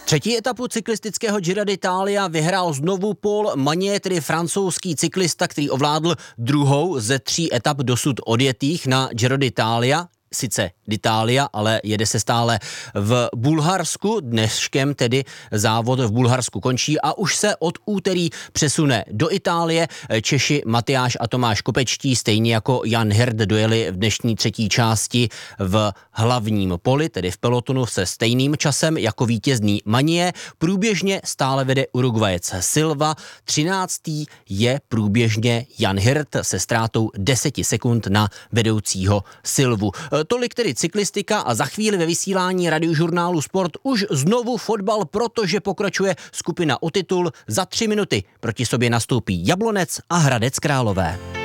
Třetí etapu cyklistického Giro d'Italia vyhrál znovu Paul Magnier, tedy francouzský cyklista, který ovládl druhou ze 3 etap dosud odjetých na Giro d'Italia. Sice d'Italia, ale jede se stále v Bulharsku. Dneškem tedy závod v Bulharsku končí a už se od úterý přesune do Itálie. Češi Matyáš a Tomáš Kopečtí, stejně jako Jan Hirt, dojeli v dnešní třetí části v hlavním poli, tedy v pelotonu se stejným časem jako vítězný Magnier. Průběžně stále vede Urugvajec Silva, 13. je průběžně Jan Hirt se ztrátou 10 sekund na vedoucího Silvu. Tolik tedy cyklistika a za chvíli ve vysílání Radiožurnálu Sport už znovu fotbal, protože pokračuje skupina o titul. Za 3 minuty proti sobě nastoupí Jablonec a Hradec Králové.